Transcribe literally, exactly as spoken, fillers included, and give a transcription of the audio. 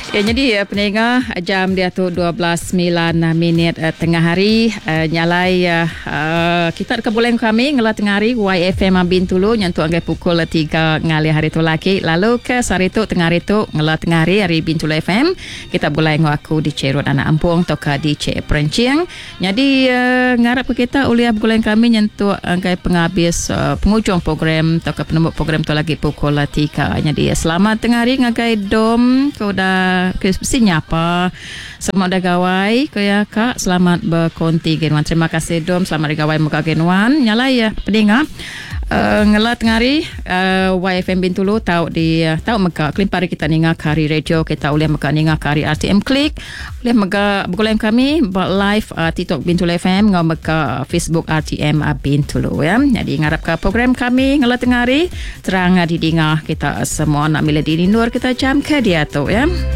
Ya, jadi uh, pendengar, jam dia tu dua belas sembilan minit uh, tengah hari uh, nyalai uh, uh, kita dekat boleh kami ngelah tengah hari Y F M Bintulu nyentuh anggai pukul tiga ngali hari tu lagi lalu ke sari tu tengah hari tu ngelah tengah hari hari Bintulu F M kita boleh ngaku di Cerut Anak Ampung toka di C Perenciang. Jadi uh, ngarap ke kita uliah boleh kami nyentuh anggai penghabis uh, pengujung program toka penembuk program tu lagi pukul tiga. Jadi uh, selamat tengah hari ngagai dom kau dah mesti nyapa semua dah gawai kaya kak selamat berkonti genwan. Terima kasih dom selamat gawai muka genwan nyalai ya pendengar uh, ngelat ngari uh, Y F M Bintulu tahu di uh, tahu muka klimpari kita ninga kari radio kita boleh muka ninga kari R T M klik boleh muka boleh kami live uh, TikTok Bintulu F M ngau muka Facebook R T M Bintulu ya. Jadi ngarap ke program kami ngelat ngari terang di dinga kita semua nak milih di luar kita jam ke dia tu ya.